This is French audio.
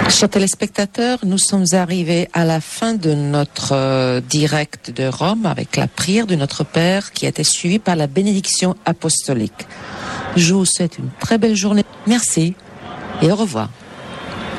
Chers téléspectateurs, nous sommes arrivés à la fin de notre direct de Rome avec la prière de notre Père qui a été suivie par la bénédiction apostolique. Je vous souhaite une très belle journée. Merci et au revoir.